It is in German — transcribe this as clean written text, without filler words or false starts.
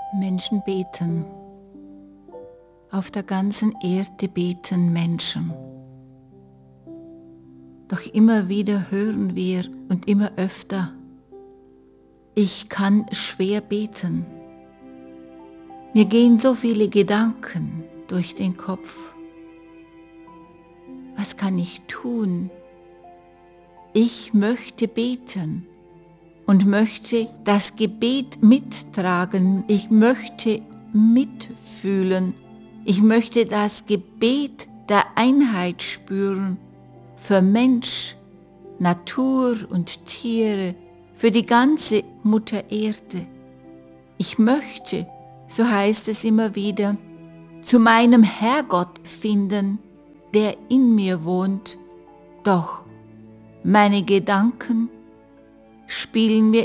Menschen beten. Auf der ganzen Erde beten Menschen. Doch immer wieder hören wir und immer öfter, ich kann schwer beten. Mir gehen so viele Gedanken durch den Kopf. Was kann ich tun? Ich möchte beten und möchte das Gebet mittragen. Ich möchte mitfühlen. Ich möchte das Gebet der Einheit spüren für Mensch, Natur und Tiere, für die ganze Mutter Erde. Ich möchte, so heißt es immer wieder, zu meinem Herrgott finden, der in mir wohnt. Doch meine Gedanken spielen mir